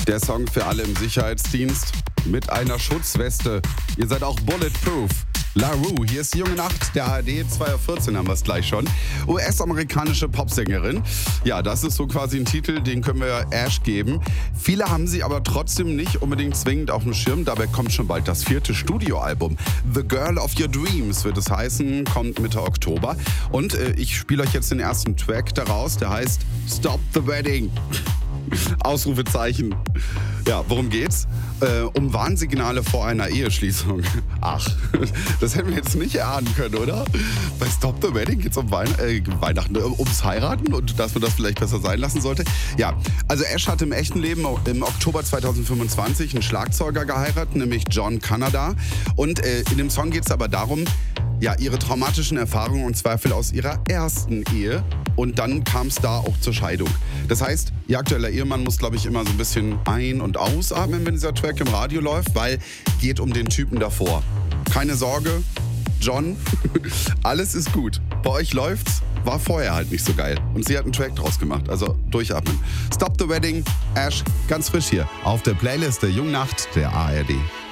Der Song für alle im Sicherheitsdienst mit einer Schutzweste. Ihr seid auch bulletproof. La Rue, hier ist die junge Nacht, der ARD, 2:14 haben wir es gleich schon. US-amerikanische Popsängerin. Ja, das ist so quasi ein Titel, den können wir Ash geben. Viele haben sie aber trotzdem nicht unbedingt zwingend auf dem Schirm. Dabei kommt schon bald das 4. Studioalbum. The Girl of Your Dreams wird es heißen, kommt Mitte Oktober. Und ich spiele euch jetzt den ersten Track daraus, der heißt Stop the Wedding. Ausrufezeichen. Ja, worum geht's? Um Warnsignale vor einer Eheschließung. Ach, das hätten wir jetzt nicht erahnen können, oder? Bei Stop the Wedding geht's um Weihnachten, ums Heiraten und dass man das vielleicht besser sein lassen sollte. Ja, also Ash hat im echten Leben im Oktober 2025 einen Schlagzeuger geheiratet, nämlich John Canada. Und in dem Song geht's aber darum, ja, ihre traumatischen Erfahrungen und Zweifel aus ihrer ersten Ehe. Und dann kam es da auch zur Scheidung. Das heißt, ihr aktueller Ehemann muss, glaube ich, immer so ein bisschen ein- und ausatmen, wenn dieser Track im Radio läuft, weil geht um den Typen davor. Keine Sorge, John, alles ist gut. Bei euch läuft's, war vorher halt nicht so geil. Und sie hat einen Track draus gemacht, also durchatmen. Stop the Wedding, Ash, ganz frisch hier auf der Playlist der Jungnacht der ARD.